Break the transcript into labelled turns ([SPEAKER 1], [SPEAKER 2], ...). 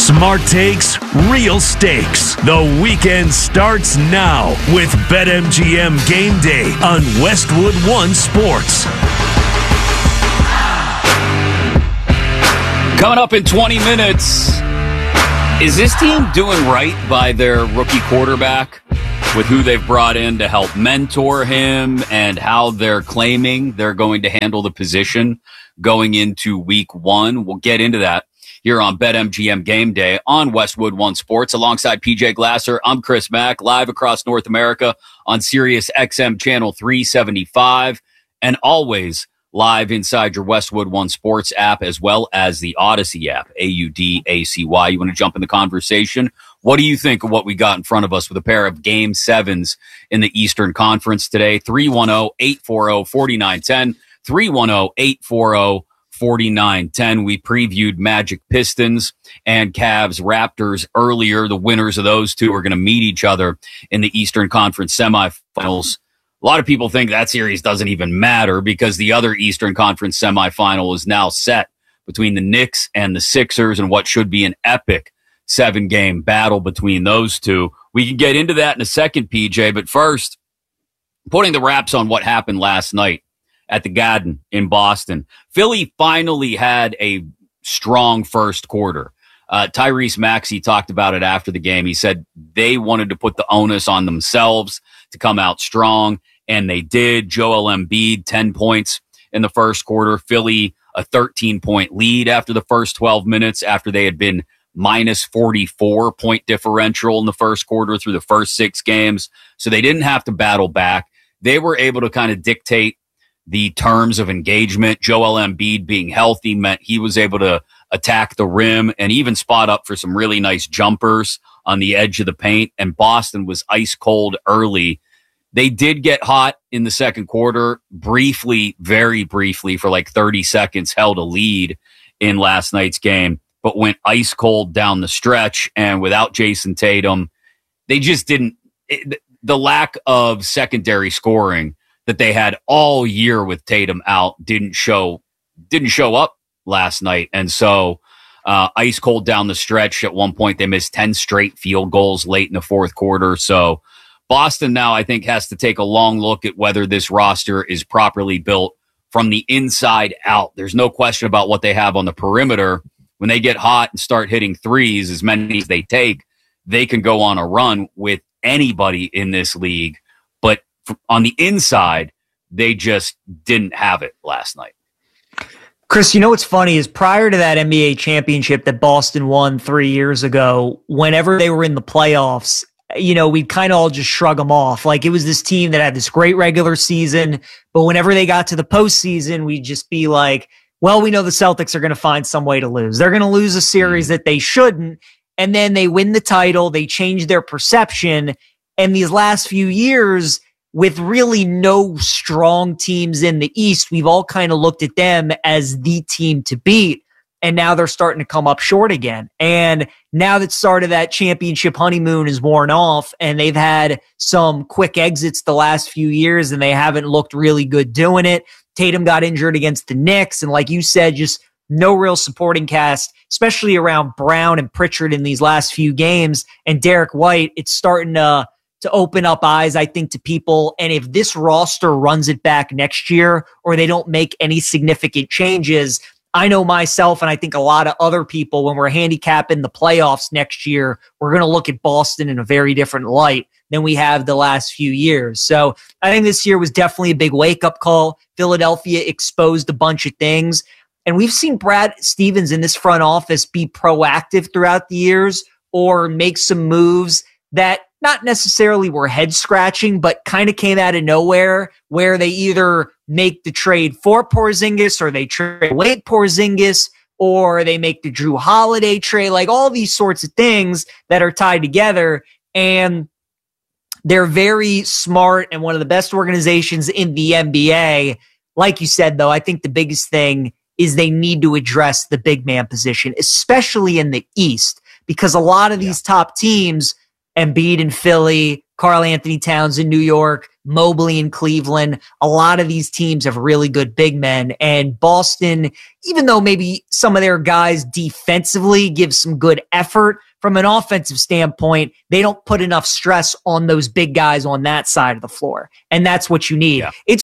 [SPEAKER 1] Smart takes, real stakes. The weekend starts now with BetMGM Game Day on Westwood One Sports.
[SPEAKER 2] Coming up in 20 minutes, is this team doing right by their rookie quarterback with who they've brought in to help mentor him and how they're claiming they're going to handle the position going into week one? We'll get into that here on BetMGM Game Day on Westwood One Sports. Alongside PJ Glasser, I'm Chris Mack, live across North America on Sirius XM Channel 375, and always live inside your Westwood One Sports app, as well as the Odyssey app, AUDACY. You want to jump in the conversation? What do you think of what we got in front of us with a pair of Game 7s in the Eastern Conference today? 310-840-4910, 310-840-4910. We previewed Magic Pistons and Cavs Raptors earlier. The winners of those two are going to meet each other in the Eastern Conference semifinals. A lot of people think that series doesn't even matter because the other Eastern Conference semifinal is now set between the Knicks and the Sixers and what should be an epic 7-game battle between those two. We can get into that in a second, PJ, but first, putting the wraps on what happened last night at the Garden in Boston. Philly finally had a strong first quarter. Tyrese Maxey talked about it after the game. He said they wanted to put the onus on themselves to come out strong, and they did. Joel Embiid, 10 points in the first quarter. Philly, a 13-point lead after the first 12 minutes after they had been minus 44-point differential in the first quarter through the first 6 games. So they didn't have to battle back. They were able to kind of dictate the terms of engagement. Joel Embiid being healthy meant he was able to attack the rim and even spot up for some really nice jumpers on the edge of the paint. And Boston was ice cold early. They did get hot in the second quarter, briefly, very briefly, for like 30 seconds, held a lead in last night's game, but went ice cold down the stretch. And without Jason Tatum, they just didn't, the lack of secondary scoring that they had all year with Tatum out didn't show up last night. And so ice cold down the stretch. At one point, they missed 10 straight field goals late in the fourth quarter. So Boston now, I think, has to take a long look at whether this roster is properly built from the inside out. There's no question about what they have on the perimeter. When they get hot and start hitting threes, as many as they take, they can go on a run with anybody in this league. But on the inside, they just didn't have it last night.
[SPEAKER 3] Chris, you know what's funny is prior to that NBA championship that Boston won 3 years ago, whenever they were in the playoffs, you know, we'd kind of all just shrug them off. Like it was this team that had this great regular season, but whenever they got to the postseason, we'd just be like, well, we know the Celtics are going to find some way to lose. They're going to lose a series that they shouldn't. And then they win the title. They change their perception. And these last few years, with really no strong teams in the East, we've all kind of looked at them as the team to beat. And now they're starting to come up short again. And now that start of that championship honeymoon is worn off and they've had some quick exits the last few years and they haven't looked really good doing it. Tatum got injured against the Knicks. And like you said, just no real supporting cast, especially around Brown and Pritchard in these last few games. And Derek White, it's starting to open up eyes, I think, to people. And if this roster runs it back next year or they don't make any significant changes, I know myself and I think a lot of other people, when we're handicapping the playoffs next year, we're going to look at Boston in a very different light than we have the last few years. So I think this year was definitely a big wake-up call. Philadelphia exposed a bunch of things. And we've seen Brad Stevens in this front office be proactive throughout the years or make some moves that not necessarily were head-scratching, but kind of came out of nowhere, where they either make the trade for Porzingis or they trade away Porzingis or they make the Drew Holiday trade, like all these sorts of things that are tied together. And they're very smart and one of the best organizations in the NBA. Like you said, though, I think the biggest thing is they need to address the big man position, especially in the East, because a lot of these top teams, Embiid in Philly, Karl Anthony Towns in New York, Mobley in Cleveland. A lot of these teams have really good big men, and Boston, even though maybe some of their guys defensively give some good effort, from an offensive standpoint, they don't put enough stress on those big guys on that side of the floor. And that's what you need. Yeah. It's